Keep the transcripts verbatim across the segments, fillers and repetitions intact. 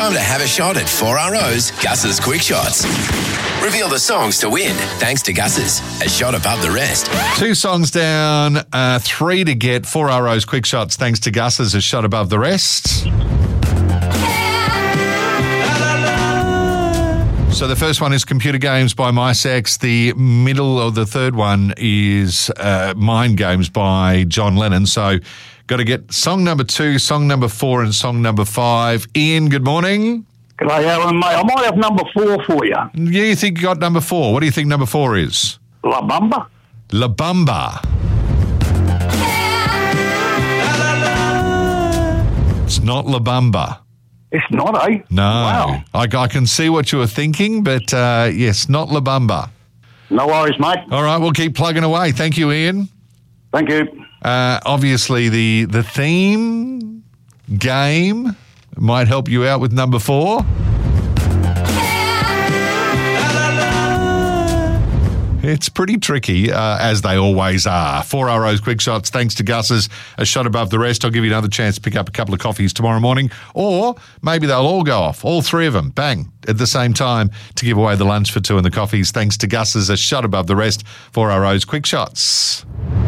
time to have a shot at four R O's Gus's Quick Shots. Reveal the songs to win, thanks to Gus's, a shot above the rest. Two songs down, uh, three to get. Four R O's Quick Shots, thanks to Gus's, a shot above the rest. So the first one is Computer Games by MySex. The middle or the third one is uh, Mind Games by John Lennon. So got to get song number two, song number four, and song number five. Ian, good morning. G'day, Alan, mate. I might have number four for you. Yeah, you think you got number four. What do you think number four is? La Bamba. La Bamba. It's not La Bamba. It's not, eh? No. Wow. I, I can see what you were thinking, but uh, yes, not La Bamba. No worries, mate. All right, we'll keep plugging away. Thank you, Ian. Thank you. Uh, obviously, the, the theme game might help you out with number four. It's pretty tricky, uh, as they always are. Four R O's Quick Shots, thanks to Gus's, a shot above the rest. I'll give you another chance to pick up a couple of coffees tomorrow morning, or maybe they'll all go off, all three of them, bang, at the same time to give away the lunch for two and the coffees, thanks to Gus's, a shot above the rest. Four R O's Quick Shots.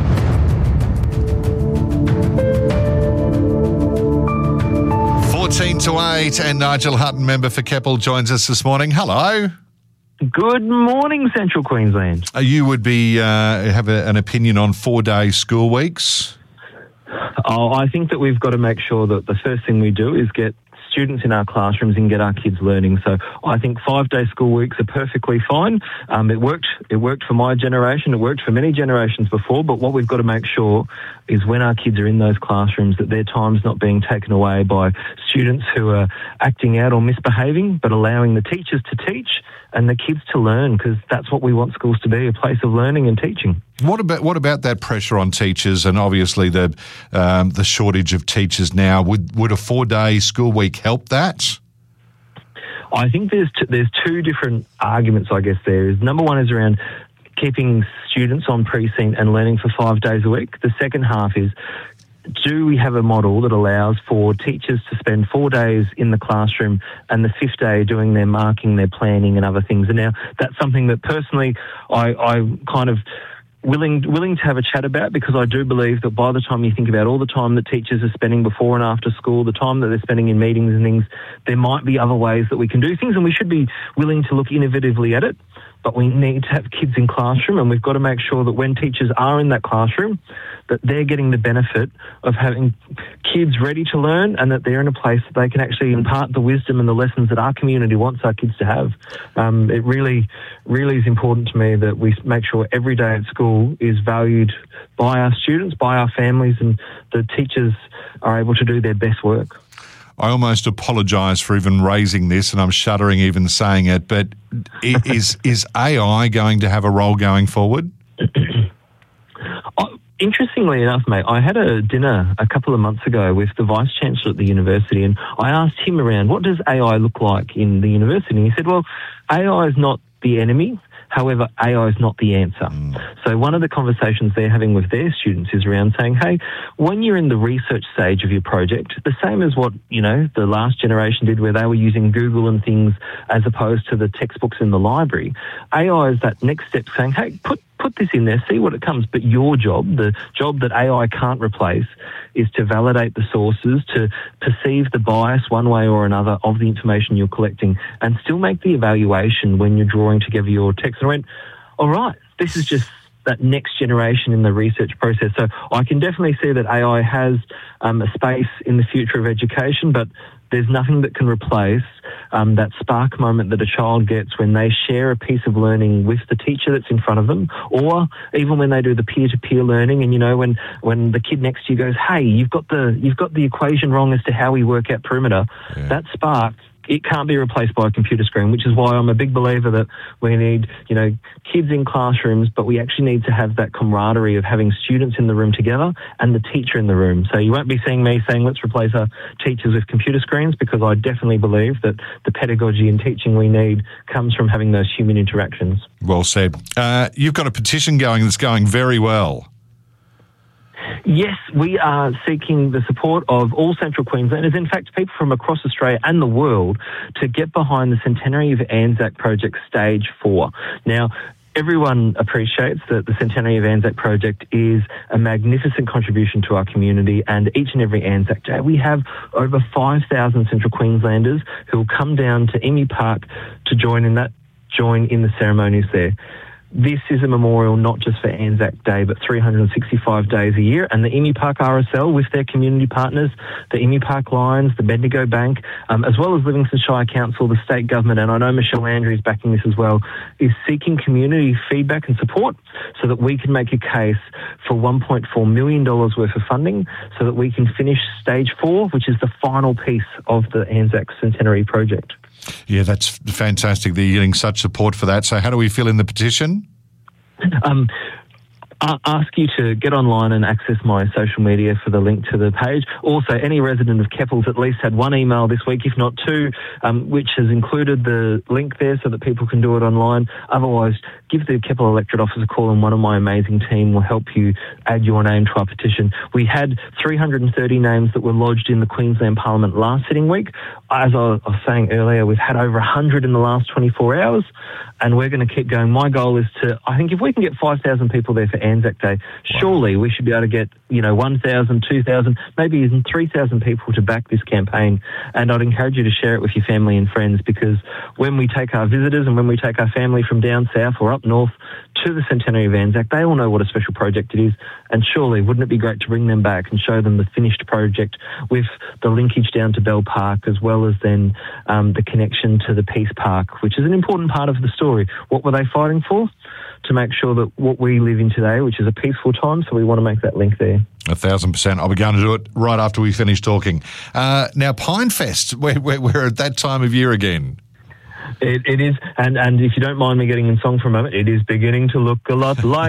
fourteen to eight, and Nigel Hutton, member for Keppel, joins us this morning. Hello. Good morning, Central Queensland. Uh, you would be uh, have a, an opinion on four-day school weeks? Oh, I think that we've got to make sure that the first thing we do is get students in our classrooms and get our kids learning. So I think five-day school weeks are perfectly fine. Um, it worked. It worked for my generation. It worked for many generations before. But what we've got to make sure is when our kids are in those classrooms that their time's not being taken away by students who are acting out or misbehaving, but allowing the teachers to teach and the kids to learn, because that's what we want schools to be, a place of learning and teaching. What about what about that pressure on teachers, and obviously the um, the shortage of teachers now? Would would a four day school week help that? I think there's t- there's two different arguments. I guess there is number one is around keeping students on precinct and learning for five days a week. The second half is, do we have a model that allows for teachers to spend four days in the classroom and the fifth day doing their marking, their planning and other things? And now that's something that personally I, I kind of willing willing to have a chat about, because I do believe that by the time you think about all the time that teachers are spending before and after school, the time that they're spending in meetings and things, there might be other ways that we can do things, and we should be willing to look innovatively at it. But we need to have kids in classroom, and we've got to make sure that when teachers are in that classroom, that they're getting the benefit of having kids ready to learn, and that they're in a place that they can actually impart the wisdom and the lessons that our community wants our kids to have. Um, it really, really is important to me that we make sure every day at school is valued by our students, by our families, and the teachers are able to do their best work. I almost apologise for even raising this, and I'm shuddering even saying it, but is is A I going to have a role going forward? oh, interestingly enough, mate, I had a dinner a couple of months ago with the Vice-Chancellor at the university, and I asked him around, what does A I look like in the university? And he said, well, A I is not the enemy. However, A I is not the answer. Mm. So one of the conversations they're having with their students is around saying, hey, when you're in the research stage of your project, the same as what, you know, the last generation did where they were using Google and things as opposed to the textbooks in the library, A I is that next step saying, hey, put put this in there, see what it comes. But your job, the job that A I can't replace, is to validate the sources, to perceive the bias one way or another of the information you're collecting, and still make the evaluation when you're drawing together your text. And I went, all right, this is just that next generation in the research process. So I can definitely see that A I has um, a space in the future of education, but there's nothing that can replace um, that spark moment that a child gets when they share a piece of learning with the teacher that's in front of them, or even when they do the peer-to-peer learning. And you know, when when the kid next to you goes, "Hey, you've got the you've got the equation wrong as to how we work out perimeter," yeah. That spark, it can't be replaced by a computer screen, which is why I'm a big believer that we need, you know, kids in classrooms, but we actually need to have that camaraderie of having students in the room together and the teacher in the room. So you won't be seeing me saying, let's replace our teachers with computer screens, because I definitely believe that the pedagogy and teaching we need comes from having those human interactions. Well said. Uh, you've got a petition going that's going very well. Yes, we are seeking the support of all Central Queenslanders, in fact, people from across Australia and the world, to get behind the Centenary of Anzac Project Stage four. Now, everyone appreciates that the Centenary of Anzac project is a magnificent contribution to our community, and each and every Anzac Day we have over five thousand Central Queenslanders who will come down to Emu Park to join in that join in the ceremonies there. This is a memorial not just for Anzac Day, but three hundred sixty-five days a year. And the Emu Park R S L, with their community partners, the Emu Park Lions, the Bendigo Bank, um, as well as Livingston Shire Council, the state government, and I know Michelle Andrews is backing this as well, is seeking community feedback and support so that we can make a case for one point four million dollars worth of funding so that we can finish stage four, which is the final piece of the Anzac Centenary project. Yeah, that's fantastic that you're getting such support for that. So how do we fill in the petition? Um, I ask you to get online and access my social media for the link to the page. Also, any resident of Keppel's at least had one email this week, if not two, um, which has included the link there so that people can do it online. Otherwise, give the Keppel electorate office a call and one of my amazing team will help you add your name to our petition. We had three hundred thirty names that were lodged in the Queensland Parliament last sitting week. As I was saying earlier, we've had over one hundred in the last twenty-four hours, and we're going to keep going. My goal is to, I think if we can get five thousand people there for Anzac Day, wow, surely we should be able to get, you know, one thousand, two thousand, maybe even three thousand people to back this campaign. And I'd encourage you to share it with your family and friends, because when we take our visitors and when we take our family from down south or up north to the Centenary of Anzac, they all know what a special project it is. And surely, wouldn't it be great to bring them back and show them the finished project with the linkage down to Bell Park, as well as then um, the connection to the Peace Park, which is an important part of the story. What were they fighting for? To make sure that what we live in today, which is a peaceful time, so we want to make that link there. A thousand percent. I'll be going to do it right after we finish talking. Uh, now, Pinefest, we're, we're, we're at that time of year again. It, it is, and, and if you don't mind me getting in song for a moment, it is beginning to look a lot like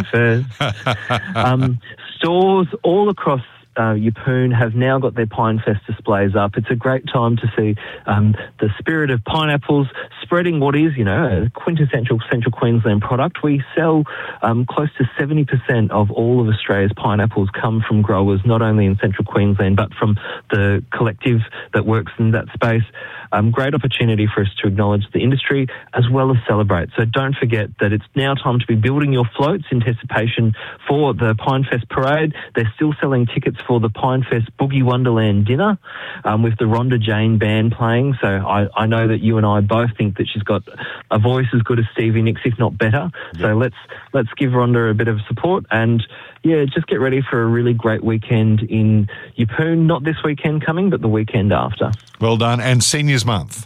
Pinefest. um, stores all across Uh, Yeppoon have now got their Pinefest displays up. It's a great time to see um, the spirit of pineapples spreading what is, you know, a quintessential Central Queensland product. We sell um, close to seventy percent of all of Australia's pineapples come from growers, not only in Central Queensland, but from the collective that works in that space. Um, great opportunity for us to acknowledge the industry as well as celebrate. So don't forget that it's now time to be building your floats in anticipation for the Pinefest parade. They're still selling tickets for the Pinefest Boogie Wonderland dinner um, with the Rhonda Jane band playing. So I, I know that you and I both think that she's got a voice as good as Stevie Nicks, if not better. Yeah. So let's let's give Rhonda a bit of support, and yeah, just get ready for a really great weekend in Yeppoon. Not this weekend coming, but the weekend after. Well done. And Seniors Month.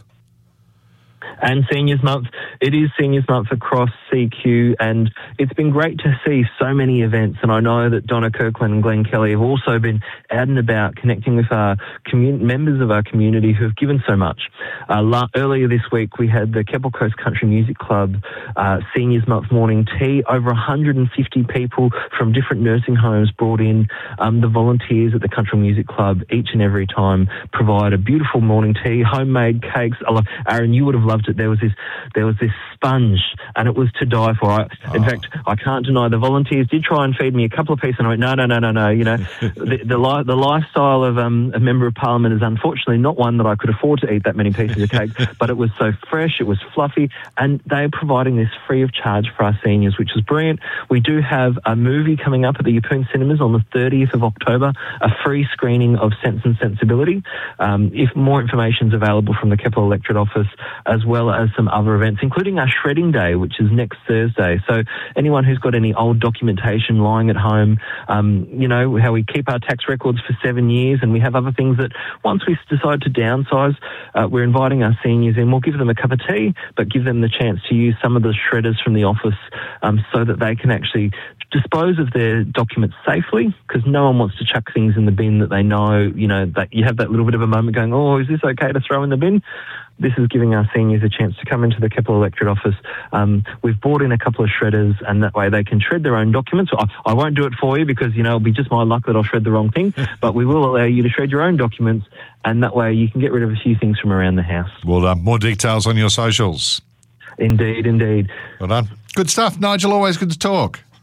And Seniors Month. It is Seniors Month across C Q, and it's been great to see so many events. And I know that Donna Kirkland and Glenn Kelly have also been out and about connecting with our commun- members of our community who have given so much. Uh, la- earlier this week, we had the Keppel Coast Country Music Club uh, Seniors Month morning tea. Over one hundred fifty people from different nursing homes brought in. Um, the volunteers at the Country Music Club each and every time provide a beautiful morning tea, homemade cakes. I love, Aaron, you would have loved it. There was this, there was this sponge, and it was to die for. I, oh. In fact, I can't deny the volunteers did try and feed me a couple of pieces, and I went, no, no, no, no, no. You know, the the, li- the lifestyle of um, a member of Parliament is unfortunately not one that I could afford to eat that many pieces of cake. But it was so fresh, it was fluffy, and they're providing this free of charge for our seniors, which is brilliant. We do have a movie coming up at the Yeppoon Cinemas on the thirtieth of October, a free screening of Sense and Sensibility. Um, if more information is available from the Keppel Electorate Office, as well as some other events, including our Shredding Day, which is next Thursday. So anyone who's got any old documentation lying at home, um, you know, how we keep our tax records for seven years, and we have other things that once we decide to downsize, uh, we're inviting our seniors in. We'll give them a cup of tea, but give them the chance to use some of the shredders from the office um, so that they can actually dispose of their documents safely, because no one wants to chuck things in the bin that they know, you know, that you have that little bit of a moment going, oh, is this okay to throw in the bin? This is giving our seniors a chance to come into the Keppel Electorate Office. Um, we've brought in a couple of shredders, and that way they can shred their own documents. I, I won't do it for you because, you know, it'll be just my luck that I'll shred the wrong thing, but we will allow you to shred your own documents, and that way you can get rid of a few things from around the house. Well done. More details on your socials. Indeed, indeed. Well done. Good stuff. Nigel, always good to talk.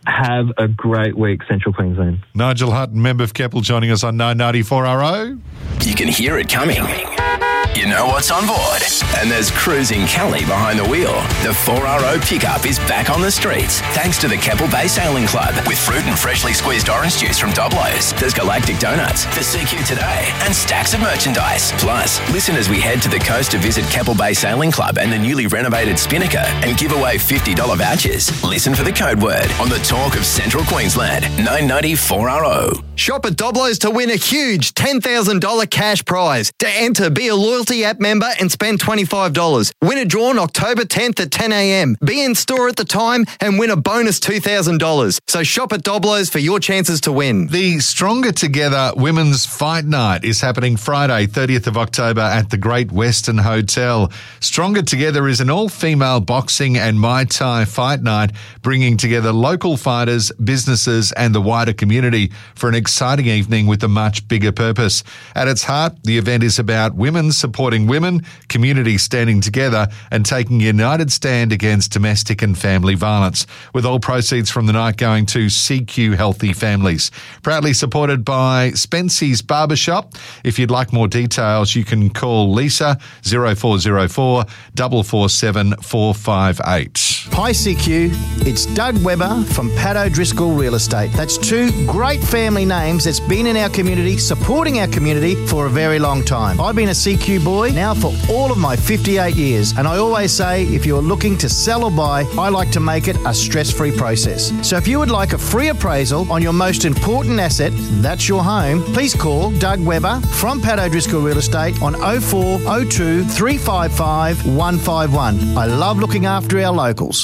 Have a great week, Central Queensland. Nigel Hutton, member of Keppel, joining us on nine ninety-four R O. You can hear it coming. You know what's on board. And there's Cruising Kelly behind the wheel. The four R O pickup is back on the streets thanks to the Keppel Bay Sailing Club with fruit and freshly squeezed orange juice from Doblo's. There's Galactic Donuts for C Q Today and stacks of merchandise. Plus, listen as we head to the coast to visit Keppel Bay Sailing Club and the newly renovated Spinnaker and give away fifty dollars vouchers. Listen for the code word on the talk of Central Queensland. nine ninety-four R O. Shop at Doblo's to win a huge ten thousand dollars cash prize. To enter, be a loyalty app member and spend twenty-five dollars. Win a draw on October tenth at ten a.m. Be in store at the time and win a bonus two thousand dollars. So shop at Doblo's for your chances to win. The Stronger Together Women's Fight Night is happening Friday, thirtieth of October at the Great Western Hotel. Stronger Together is an all-female boxing and Muay Thai fight night, bringing together local fighters, businesses and the wider community for an exciting evening with a much bigger purpose. At its heart, the event is about women supporting women, community standing together and taking a united stand against domestic and family violence, with all proceeds from the night going to C Q Healthy Families. Proudly supported by Spency's Barbershop. If you'd like more details, you can call Lisa zero four zero four, four four seven, four five eight. Hi C Q, it's Doug Webber from Pat O'Driscoll Real Estate. That's two great family names that's been in our community, supporting our community for a very long time. I've been a C Q boy now for all of my fifty-eight years, and I always say if you're looking to sell or buy, I like to make it a stress-free process. So if you would like a free appraisal on your most important asset, that's your home, please call Doug Webber from Pat O'Driscoll Real Estate on oh four oh two, three five five, one five one. I love looking after our locals.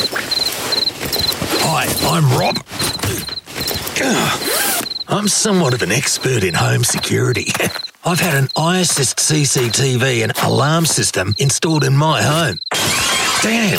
Hi, I'm Rob. I'm somewhat of an expert in home security. I've had an iAssist C C T V and alarm system installed in my home. Damn.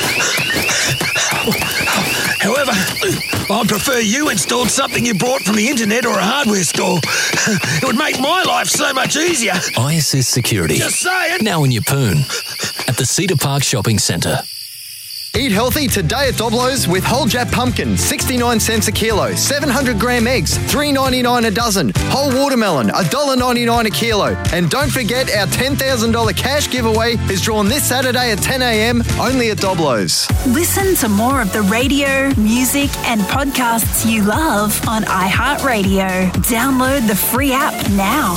However, I'd prefer you installed something you bought from the internet or a hardware store. It would make my life so much easier. iAssist Security. Just saying. Now in your poon. At the Cedar Park Shopping Centre. Eat healthy today at Doblo's with whole Jap pumpkin, sixty-nine cents a kilo. seven hundred gram eggs, three ninety-nine a dozen. Whole watermelon, one dollar ninety-nine a kilo. And don't forget our ten thousand dollars cash giveaway is drawn this Saturday at ten a.m. only at Doblo's. Listen to more of the radio, music and podcasts you love on iHeartRadio. Download the free app now.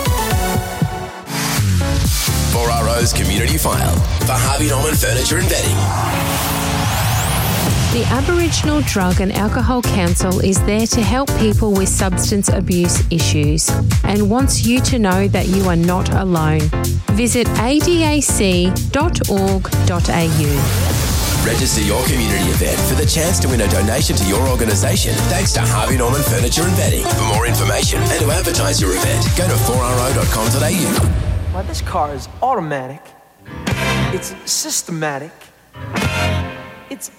four R O's Community File for Harvey Norman Furniture and Bedding. The Aboriginal Drug and Alcohol Council is there to help people with substance abuse issues and wants you to know that you are not alone. Visit a d a c dot org dot a u. Register your community event for the chance to win a donation to your organisation thanks to Harvey Norman Furniture and Bedding. For more information and to advertise your event, go to four r o dot com dot a u. Well, this car is automatic. It's systematic. It's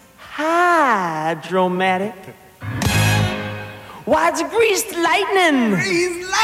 hydromatic. Why, it's greased lightning. Greased lightning.